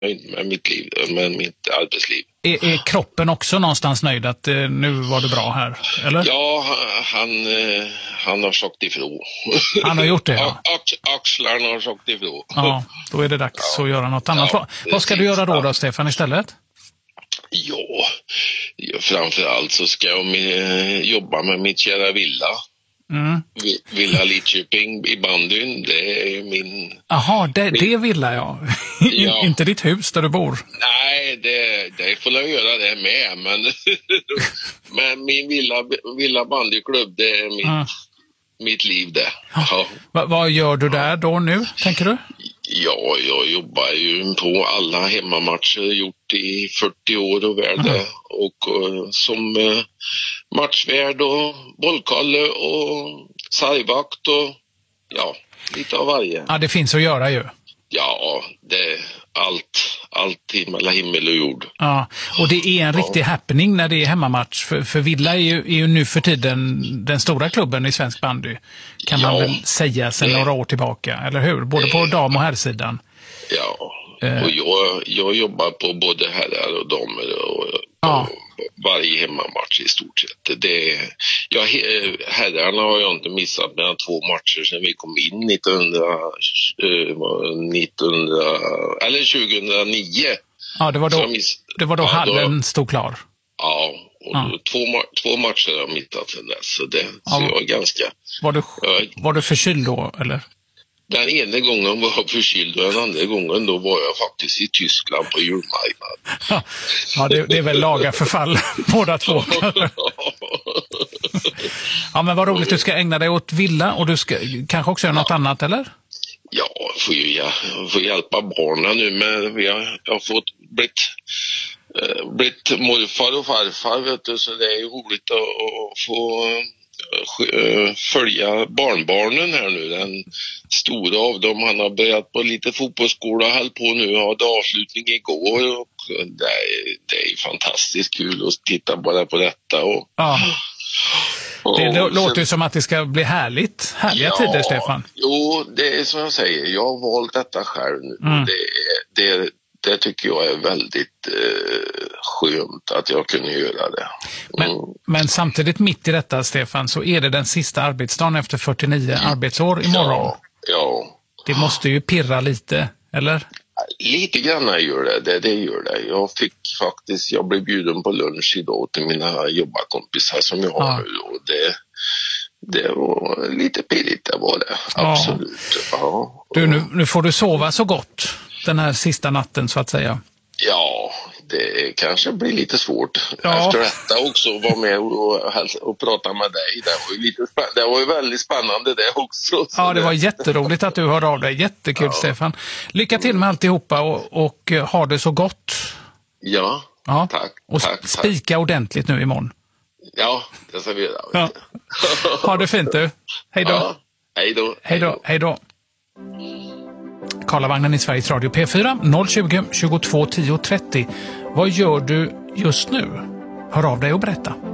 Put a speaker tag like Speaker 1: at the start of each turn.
Speaker 1: nöjd med mitt liv, med mitt arbetsliv.
Speaker 2: Är kroppen också någonstans nöjd att nu var det bra här, eller?
Speaker 1: Ja, han har sagt ifrån.
Speaker 2: Han har gjort det, ja.
Speaker 1: Axlarna har sagt ifrån.
Speaker 2: Ja, då är det dags att göra något annat. Vad ska du göra då, Stefan, istället?
Speaker 1: Ja, framförallt så ska jag jobba med mitt kära villa. Villa Lidköping i bandyn, det är min...
Speaker 2: Jaha, det villa jag. Ja. Inte ditt hus där du bor.
Speaker 1: Nej, det får jag göra det med, men min villa bandyklubb, det är mitt liv det. Ja.
Speaker 2: Vad gör du där då nu, tänker du?
Speaker 1: Ja, jag jobbar ju på alla hemmamatcher, gjort i 40 år och värde. Och som matchvärd och bollkalle och sargvakt och ja, lite av varje.
Speaker 2: Ja, det finns att göra ju.
Speaker 1: Ja, det är allt mellan himmel och jord.
Speaker 2: Ja, och det är en riktig happening när det är hemmamatch. För Villa är ju nu för tiden den stora klubben i svensk bandy. Kan man väl säga sedan några år tillbaka, eller hur? Både på dam- och herrsidan. Ja,
Speaker 1: och jag jobbar på både herrar och damer och varje hemmamatch i stort sett. Herrarna har jag inte missat mellan 2 matcher sedan vi kom in 2009. Ja,
Speaker 2: det var då hallen stod klar.
Speaker 1: Ja, och 2 matcher har jag missat sedan dess. Så jag är ganska...
Speaker 2: Var du förkyld då, eller?
Speaker 1: Den ena gången var jag förkyld och den andra gången då var jag faktiskt i Tyskland på julmarknaden.
Speaker 2: Ja, det är väl laga förfall båda två. Ja, men vad roligt, du ska ägna dig åt villa och du ska kanske också göra något annat, eller?
Speaker 1: Ja, jag får hjälpa barnen nu, men jag har blivit morfar och farfar, vet du, så det är roligt att få följa barnbarnen här nu. Den stora av dem, han har börjat på lite fotbollsskola och höll på nu, hade avslutning igår och det är fantastiskt kul att titta bara på detta.
Speaker 2: Det låter ju som att det ska bli härliga tider, Stefan.
Speaker 1: Jo, det är som jag säger, jag har valt detta själv nu och det tycker jag är väldigt skönt att jag kunde göra det.
Speaker 2: Men samtidigt mitt i detta, Stefan, så är det den sista arbetsdagen efter 49 arbetsår imorgon.
Speaker 1: Ja.
Speaker 2: Det måste ju pirra lite, eller?
Speaker 1: Lite grann gör det gör det. Jag blev bjuden på lunch idag till mina jobbarkompisar som jag har nu och det var lite pirrigt, det var det. Absolut. Ja.
Speaker 2: Du, nu får du sova så gott den här sista natten, så att säga.
Speaker 1: Ja, det kanske blir lite svårt efter detta också att vara med och prata med dig. Det var ju väldigt spännande det också.
Speaker 2: Ja, det var jätteroligt att du hörde av dig. Jättekul, Stefan. Lycka till med alltihopa och ha det så gott.
Speaker 1: Ja, tack.
Speaker 2: Och spika ordentligt nu imorgon.
Speaker 1: Ja, det ska vi göra.
Speaker 2: Ja. Ha det fint, du. Hej då.
Speaker 1: Ja,
Speaker 2: hej då. Karlavagnen i Sveriges Radio P4 020 22 10 30. Vad gör du just nu? Hör av dig och berätta.